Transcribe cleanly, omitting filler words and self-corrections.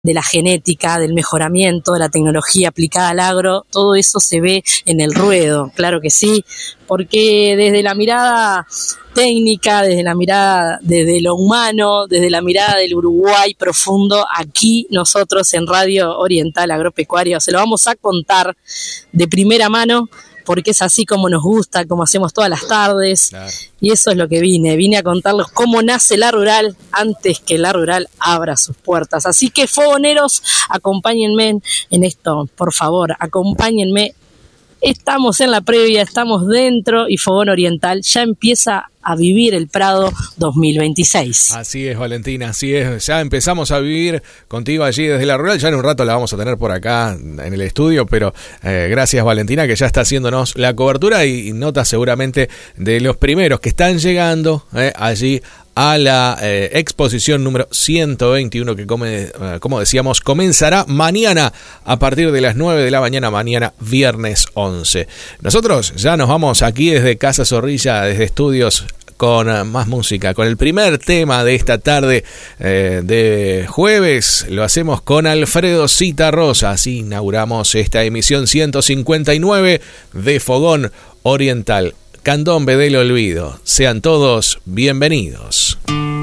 de la genética, del mejoramiento, de la tecnología aplicada al agro, todo eso se ve en el ruedo, claro que sí, porque desde la mirada técnica, desde la mirada, desde lo humano, desde la mirada del Uruguay profundo, aquí nosotros en Radio Oriental Agropecuario se lo vamos a contar de primera mano, porque es así como nos gusta, como hacemos todas las tardes, claro. Y eso es lo que vine a contarles cómo nace la rural antes que la rural abra sus puertas. Así que fogoneros, acompáñenme en esto, por favor, acompáñenme. Estamos en la previa, estamos dentro y Fogón Oriental ya empieza a vivir el Prado 2026. Así es, Valentina, así es. Ya empezamos a vivir contigo allí desde la rural. Ya en un rato la vamos a tener por acá en el estudio, pero gracias, Valentina, que ya está haciéndonos la cobertura y nota seguramente de los primeros que están llegando allí a la exposición número 121 que, como decíamos, comenzará mañana a partir de las 9 de la mañana, mañana viernes 11. Nosotros ya nos vamos aquí desde Casa Zorrilla, desde estudios, con más música, con el primer tema de esta tarde de jueves. Lo hacemos con Alfredo Citarrosa. Así inauguramos esta emisión 159 de Fogón Oriental. Candombe del Olvido. Sean todos bienvenidos.